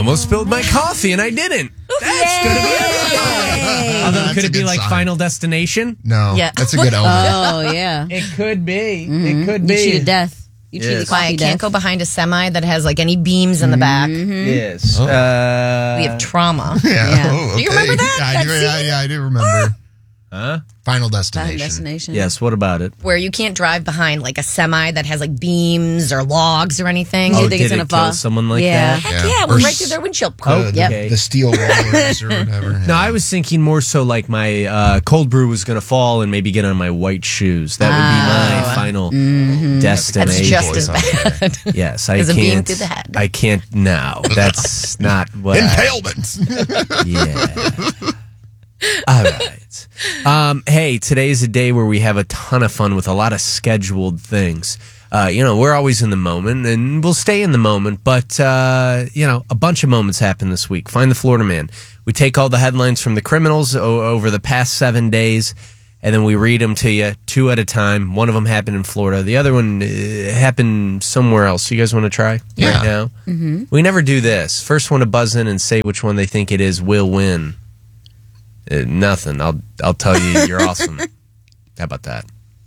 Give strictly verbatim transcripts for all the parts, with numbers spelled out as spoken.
almost spilled my coffee and I didn't. That's going to be it. Although, That's could a it be good like sign. Final Destination? No, Yeah. that's a good omen. Oh, yeah. It could be. Mm-hmm. It could You be. cheat to death. You cheat Yes. the Why coffee I can't death. go behind a semi that has like any beams in the back. Yes. Oh. Uh, We have trauma. yeah. Yeah. Oh, Do you okay. remember that? Yeah, I That do, yeah, scene? yeah, I do remember. huh? Final Final Destination. destination. Yes, what about it? Where you can't drive behind like a semi that has like beams or logs or anything. Oh, Oh, think did it's it gonna kill fall? someone like Yeah. that? Heck Yeah. yeah, it Or went right s- through their windshield. Oh, The, Yep. okay. the steel rollers or whatever. No, I was thinking more so like my uh, cold brew was going to fall and maybe get on my white shoes. That would be my final destination. That's just as bad. Yes, I As a can't. beam through the head. I can't now. That's not what. I, Impalement. yeah. All right. Um, hey, today's a day where we have a ton of fun with a lot of scheduled things. Uh, you know, we're always in the moment, and we'll stay in the moment. But uh, you know, a bunch of moments happened this week. Find the Florida Man. We take all the headlines from the criminals o- over the past seven days, and then we read them to you two at a time. One of them happened in Florida. The other one uh, happened somewhere else. You guys want to try Yeah. right now? Mm-hmm. We never do this. First one to buzz in and say which one they think it is will win. Uh, nothing. I'll I'll tell you you're awesome. How about that?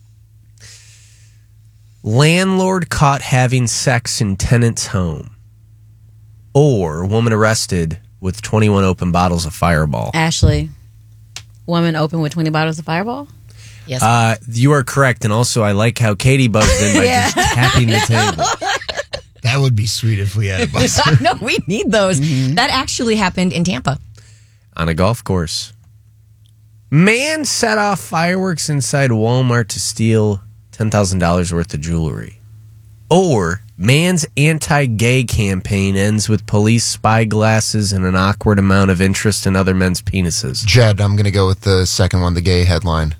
Landlord caught having sex in tenant's home. Or woman arrested with twenty-one open bottles of Fireball. Ashley, woman open with twenty bottles of Fireball? Yes. Uh, you are correct. And also, I like how Katie buzzed in by Yeah. just tapping the table. That would be sweet if we had a buzzer. no, we need those. That actually happened in Tampa. On a golf course. Man set off fireworks inside Walmart to steal ten thousand dollars worth of jewelry. Or man's anti-gay campaign ends with police spyglasses and an awkward amount of interest in other men's penises. Jed, I'm going to go with the second one, the gay headline.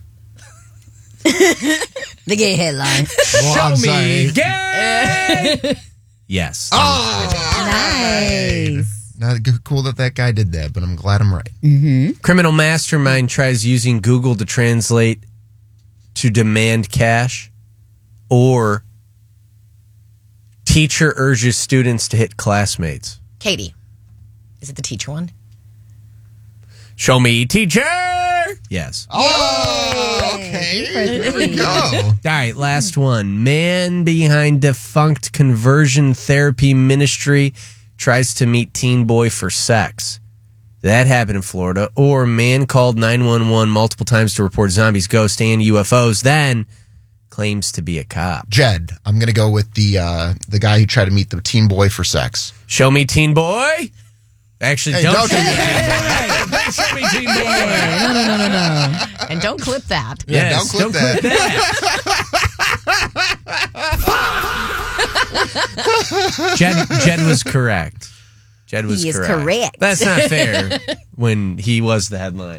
The gay headline. Well, I'm sorry. gay! Yes. Nice. Not g- cool that that guy did that, but I'm glad I'm right. Criminal mastermind tries using Google to translate to demand cash. Or teacher urges students to hit classmates. Katie. Is it the teacher one? Show me, teacher! Yes. Oh, okay. There we go. All right, last one. Man behind defunct conversion therapy ministry tries to meet teen boy for sex. That happened in Florida. Or man called nine one one multiple times to report zombies, ghosts, and U F Os, then claims to be a cop. Jed, I'm going to go with the uh, the guy who tried to meet the teen boy for sex. Show me, teen boy. Actually, Hey, don't, don't show do me, that. teen boy. Don't show me, teen boy. No, no, no, no, no. And don't clip that. Yeah, Yes, don't clip that. Jed, Jed was correct. Jed was He is correct. correct. That's not fair when he was the headline.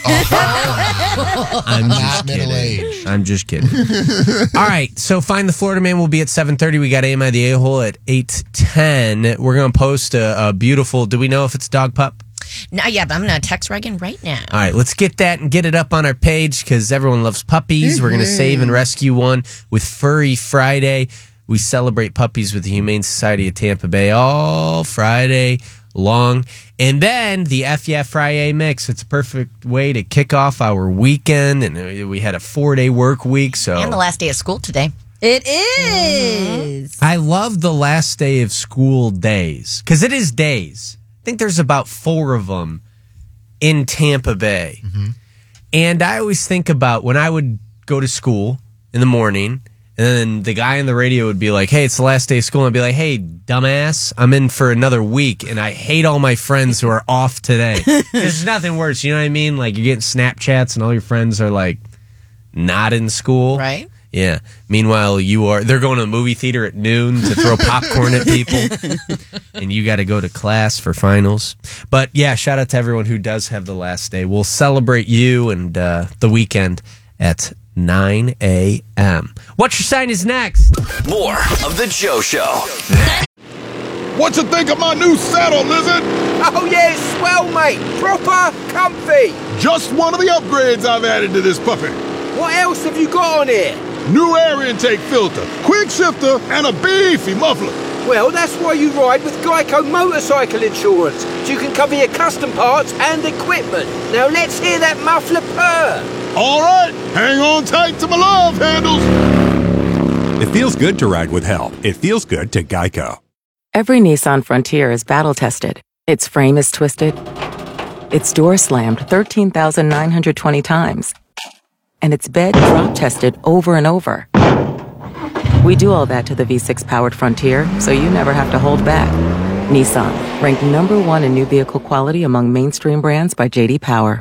I'm Not just middle kidding. age. I'm just kidding. All right, so Find the Florida Man will be at seven thirty. We got A M I the A-Hole at eight ten. We're going to post a, a beautiful, do we know if it's dog pup? Now, yeah, but I'm going to text Reagan right now. All right, let's get that and get it up on our page because everyone loves puppies. We're going to save and rescue one with Furry Friday. We celebrate puppies with the Humane Society of Tampa Bay all Friday long. And then the F Yeah Friday mix. It's a perfect way to kick off our weekend. And we had a four-day work week. So And the last day of school today. It is. I love the last day of school days because it is days. I think there's about four of them in Tampa Bay. And I always think about when I would go to school in the morning and then the guy on the radio would be like, hey, it's the last day of school. And I'd be like, hey, dumbass, I'm in for another week. And I hate all my friends who are off today. There's nothing worse. You know what I mean? Like you're getting Snapchats and all your friends are like not in school. Right. Yeah. Meanwhile, you are, they're going to the movie theater at noon to throw popcorn at people. And you got to go to class for finals. But yeah, shout out to everyone who does have the last day. We'll celebrate you and uh, the weekend at nine a.m. What's Your Sign is next. More of The Joe Show. What you think of my new saddle, Lizard? Oh yeah, it's swell, mate. Proper comfy. Just one of the upgrades I've added to this puppy. What else have you got on here? New air intake filter, quick shifter, and a beefy muffler. Well, that's why you ride with Geico Motorcycle Insurance, so you can cover your custom parts and equipment. Now let's hear that muffler purr. All right, hang on tight to my love handles. It feels good to ride with help. It feels good to Geico. Every Nissan Frontier is battle-tested. Its frame is twisted. Its door slammed thirteen thousand nine hundred twenty times. And its bed drop-tested over and over. We do all that to the V six powered Frontier, so you never have to hold back. Nissan, ranked number one in new vehicle quality among mainstream brands by J D Power.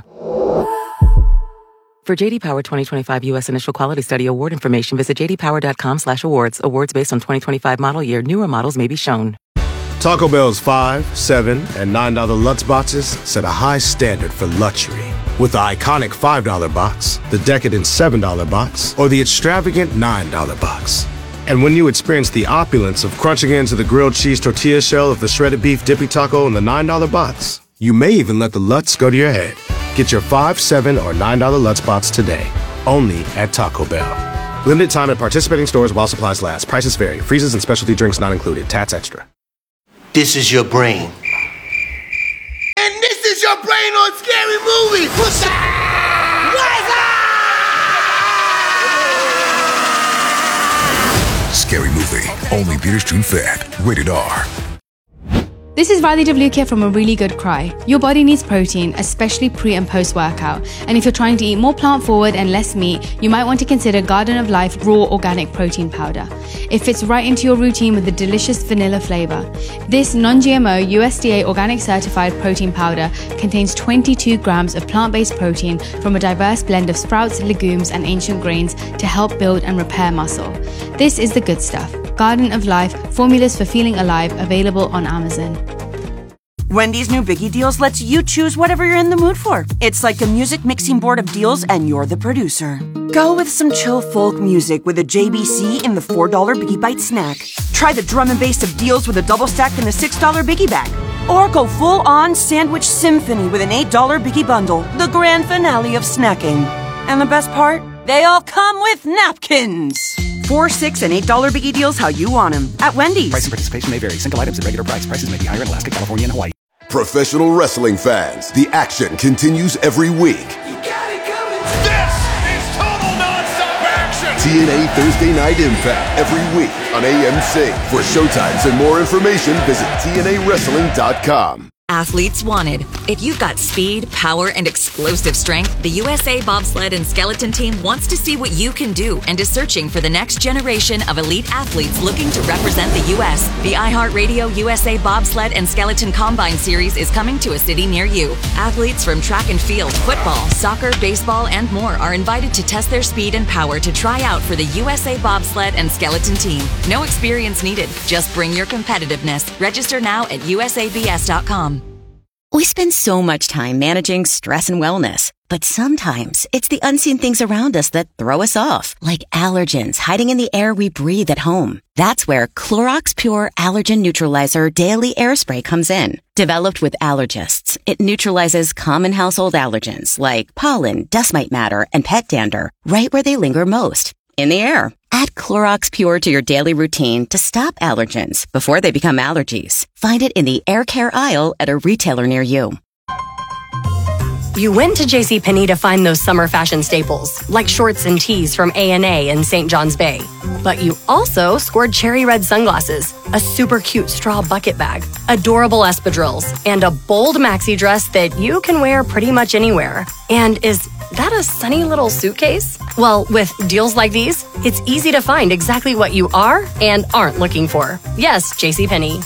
For J D Power twenty twenty-five U S Initial Quality Study Award information, visit j d power dot com slash awards. Awards based on twenty twenty-five model year. Newer models may be shown. Taco Bell's five, seven, and nine dollar Lutz boxes set a high standard for luxury. With the iconic five dollar box, the decadent seven dollar box, or the extravagant nine dollar box. And when you experience the opulence of crunching into the grilled cheese tortilla shell of the shredded beef dippy taco in the nine dollar box, you may even let the Lutz go to your head. Get your five, seven, or nine dollar Lutz box today, only at Taco Bell. Limited time at participating stores while supplies last. Prices vary. Freezes and specialty drinks not included. Tats extra. This is your brain. And this is your brain on Scary Movie. What's up? What's up? Scary Movie. Only theaters June fifth. Rated R. This is Riley Devlukia from A Really Good Cry. Your body needs protein, especially pre and post workout. And if you're trying to eat more plant forward and less meat, you might want to consider Garden of Life Raw Organic Protein Powder. It fits right into your routine with a delicious vanilla flavor. This non-G M O U S D A organic certified protein powder contains twenty-two grams of plant-based protein from a diverse blend of sprouts, legumes, and ancient grains to help build and repair muscle. This is the good stuff. Garden of Life, formulas for feeling alive, available on Amazon. Wendy's new Biggie Deals lets you choose whatever you're in the mood for. It's like a music mixing board of deals and you're the producer. Go with some chill folk music with a J B C in the four dollar Biggie Bite snack. Try the drum and bass of deals with a double stack in the six dollar Biggie Bag. Or go full-on sandwich symphony with an eight dollar Biggie Bundle, the grand finale of snacking. And the best part? They all come with napkins. Four, six, and eight dollar Biggie Deals how you want them at Wendy's. Price and participation may vary. Single items at regular price. Prices may be higher in Alaska, California, and Hawaii. Professional wrestling fans, the action continues every week. You got it coming. This is total nonstop action. T N A Thursday Night Impact every week on A M C. For showtimes and more information, visit T N A wrestling dot com. Athletes wanted. If you've got speed, power, and explosive strength, the U S A Bobsled and Skeleton Team wants to see what you can do and is searching for the next generation of elite athletes looking to represent the U S The iHeartRadio U S A Bobsled and Skeleton Combine Series is coming to a city near you. Athletes from track and field, football, soccer, baseball, and more are invited to test their speed and power to try out for the U S A Bobsled and Skeleton Team. No experience needed. Just bring your competitiveness. Register now at U S A B S dot com. We spend so much time managing stress and wellness, but sometimes it's the unseen things around us that throw us off, like allergens hiding in the air we breathe at home. That's where Clorox Pure Allergen Neutralizer Daily Air Spray comes in. Developed with allergists, it neutralizes common household allergens like pollen, dust mite matter, and pet dander right where they linger most, in the air. Add Clorox Pure to your daily routine to stop allergens before they become allergies. Find it in the air care aisle at a retailer near you. You went to JCPenney to find those summer fashion staples, like shorts and tees from A and A in Saint John's Bay. But you also scored cherry red sunglasses, a super cute straw bucket bag, adorable espadrilles, and a bold maxi dress that you can wear pretty much anywhere. And is that a sunny little suitcase? Well, with deals like these, it's easy to find exactly what you are and aren't looking for. Yes, JCPenney.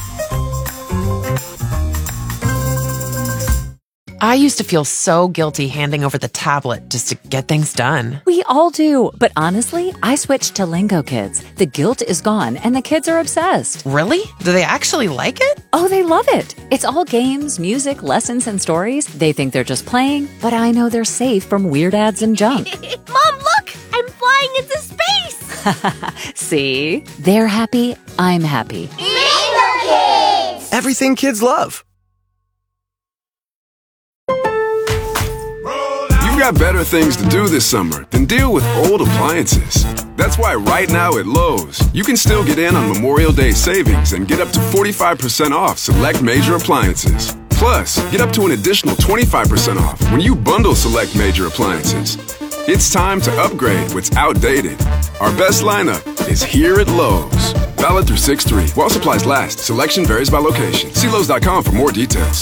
I used to feel so guilty handing over the tablet just to get things done. We all do, but honestly, I switched to Lingo Kids. The guilt is gone and the kids are obsessed. Really? Do they actually like it? Oh, they love it. It's all games, music, lessons, and stories. They think they're just playing, but I know they're safe from weird ads and junk. Mom, look! I'm flying into space! See? They're happy, I'm happy. Lingo Kids! Everything kids love. got better things to do this summer than deal with old appliances. That's why right now at Lowe's, you can still get in on Memorial Day savings and get up to forty-five percent off select major appliances. Plus, get up to an additional twenty-five percent off when you bundle select major appliances. It's time to upgrade what's outdated. Our best lineup is here at Lowe's. Valid through six three. While supplies last, selection varies by location. See Lowe's dot com for more details.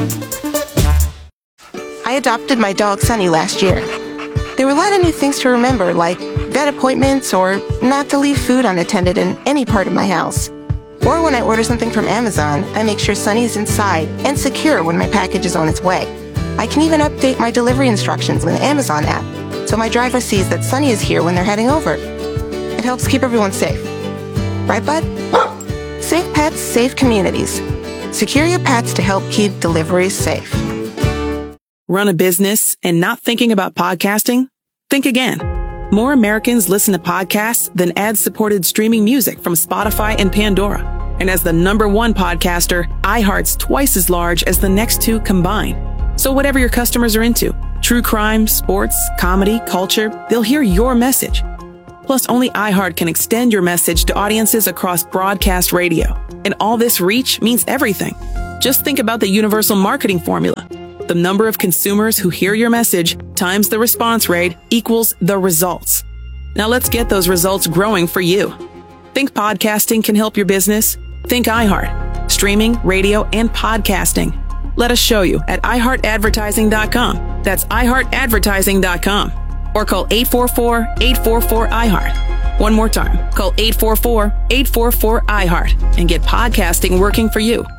I adopted my dog Sunny last year. There were a lot of new things to remember, like vet appointments or not to leave food unattended in any part of my house. Or when I order something from Amazon, I make sure Sunny is inside and secure when my package is on its way. I can even update my delivery instructions with the Amazon app, so my driver sees that Sunny is here when they're heading over. It helps keep everyone safe. Right, bud? Safe pets, safe communities. Secure your pets to help keep deliveries safe. Run a business and not thinking about podcasting? Think again. More Americans listen to podcasts than ad-supported streaming music from Spotify and Pandora. And as the number one podcaster, iHeart's twice as large as the next two combined. So whatever your customers are into, true crime, sports, comedy, culture, they'll hear your message. Plus, only iHeart can extend your message to audiences across broadcast radio. And all this reach means everything. Just think about the universal marketing formula. The number of consumers who hear your message times the response rate equals the results. Now let's get those results growing for you. Think podcasting can help your business? Think iHeart. Streaming, radio, and podcasting. Let us show you at i heart advertising dot com. That's i heart advertising dot com. Or call eight four four, eight four four, I heart. One more time. Call eight four four, eight four four, I heart and get podcasting working for you.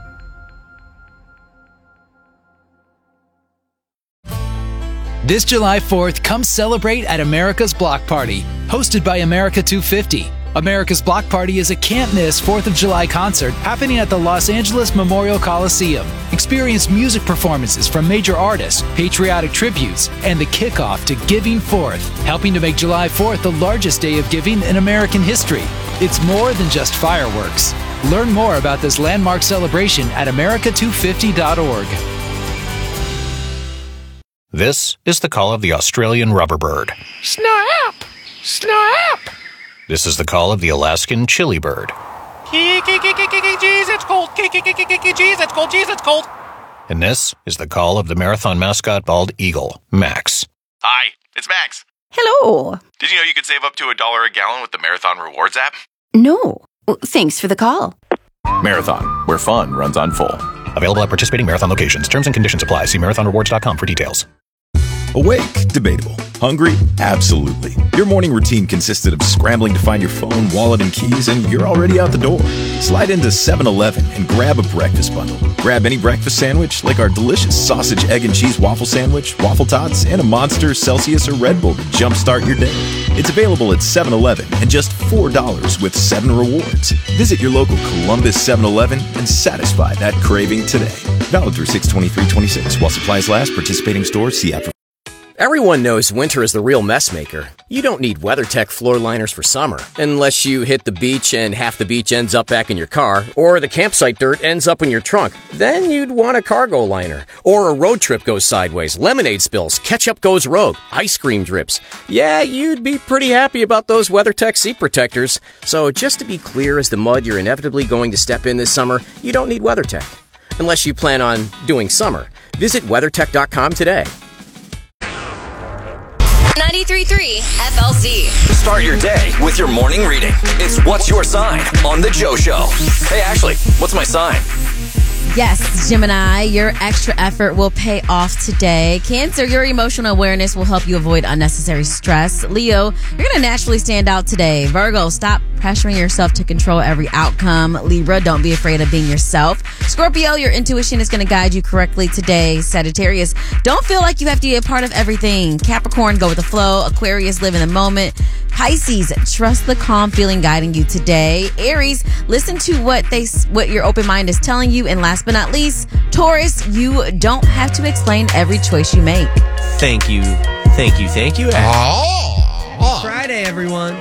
This July fourth, come celebrate at America's Block Party, hosted by America two fifty. America's Block Party is a can't-miss fourth of July concert happening at the Los Angeles Memorial Coliseum. Experience music performances from major artists, patriotic tributes, and the kickoff to Giving Fourth, helping to make July fourth the largest day of giving in American history. It's more than just fireworks. Learn more about this landmark celebration at america two fifty dot org. This is the call of the Australian rubberbird. Snap! Snap! This is the call of the Alaskan chili bird. Jeez, it's cold. Jeez, it's cold. Jeez, it's cold. And this is the call of the marathon mascot bald eagle, Max. Hi, it's Max. Hello. Did you know you could save up to a dollar a gallon with the Marathon Rewards app? No. Well, thanks for the call. Marathon, where fun runs on full. Available at participating Marathon locations. Terms and conditions apply. See marathon rewards dot com for details. Awake? Debatable. Hungry? Absolutely. Your morning routine consisted of scrambling to find your phone, wallet, and keys, and you're already out the door. Slide into seven eleven and grab a breakfast bundle. Grab any breakfast sandwich, like our delicious sausage, egg, and cheese waffle sandwich, waffle tots, and a Monster, Celsius, or Red Bull to jumpstart your day. It's available at seven eleven and just four dollars with seven rewards. Visit your local Columbus seven eleven and satisfy that craving today. Valid through six twenty-three twenty-six. While supplies last, participating stores, see app for... Everyone knows winter is the real mess maker. You don't need WeatherTech floor liners for summer, unless you hit the beach and half the beach ends up back in your car, or the campsite dirt ends up in your trunk. Then you'd want a cargo liner. Or a road trip goes sideways, lemonade spills, ketchup goes rogue, ice cream drips. Yeah, you'd be pretty happy about those WeatherTech seat protectors. So just to be clear, as the mud you're inevitably going to step in this summer, you don't need WeatherTech. Unless you plan on doing summer. Visit weathertech dot com today. ninety-three point three F L Z. Start your day with your morning reading. It's What's Your Sign on The Joe Show. Hey, Ashley, what's my sign? Yes, Gemini, your extra effort will pay off today. Cancer, your emotional awareness will help you avoid unnecessary stress. Leo, you're going to naturally stand out today. Virgo, stop pressuring yourself to control every outcome. Libra, don't be afraid of being yourself. Scorpio, your intuition is going to guide you correctly today. Sagittarius, don't feel like you have to be a part of everything. Capricorn, go with the flow. Aquarius, live in the moment. Pisces, trust the calm feeling guiding you today. Aries, listen to what they what your open mind is telling you. And last but not least, Taurus, you don't have to explain every choice you make. Thank you. Thank you. Thank you. Oh. Friday, everyone.